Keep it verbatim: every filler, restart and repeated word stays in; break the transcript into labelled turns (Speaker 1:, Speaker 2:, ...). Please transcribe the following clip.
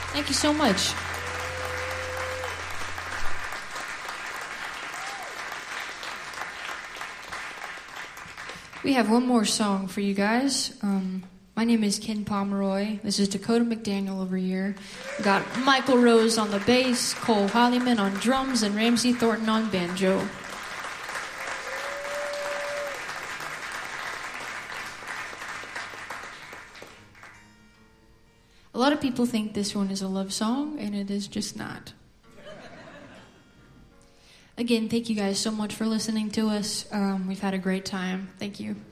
Speaker 1: Thank you so much. We have one more song for you guys. Um, my name is Ken Pomeroy. This is Dakota McDaniel over here. We got Michael Rose on the bass, Cole Hollyman on drums, and Ramsey Thornton on banjo. A lot of people think this one is a love song, and it is just not. Again, thank you guys so much for listening to us. Um, we've had a great time. Thank you.